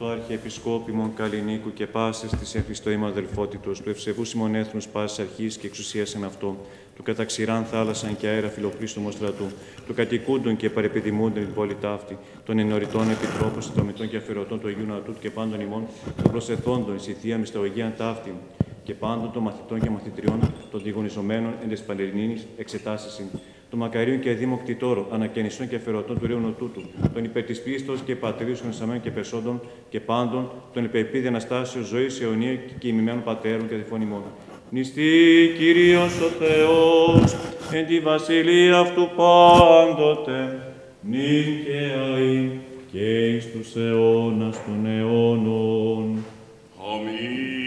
το Αρχιεπισκόπημον Καλλινίκου και πάσης της εμφιστοήμων αδελφότητος, του ευσεβούς ημών έθνους πάσης αρχής και εξουσίας εν αυτό, του καταξηράν θάλασσαν και αέρα φιλοχρίστομο στρατού, του κατοικούντων και παρεπιδημούντων την πόλη ταύτη, των ενωριτών επιτρόπων, συντομητών και αφιερωτών του Αγίου Νατού και πάντων ημών, των προσεθόντων, εις ηθεία μυσταγωγίαν ταύτη, και πάντων των μαθητών και μαθητριών, των διγωνιζομένων εν τες πανελληνίνης εξετάσισιν, των μακαρίων και δήμων κτητόρων, ανακαινιστών και αφιερωτών του Ρέου Νοτούτου, των υπέρ της πίστος και πατρίους γνωσαμένων και πεσόντων και πάντων, των υπερπίδη Αναστάσεως ζωής αιωνία και ημιμένων πατέρων και αδελφών ημών. Νηστεί Κύριος ο Θεός, εν τη βασιλεία αυτού πάντοτε, νυν και αεί και εις τους αιώνας των αιώνων. Αμήν.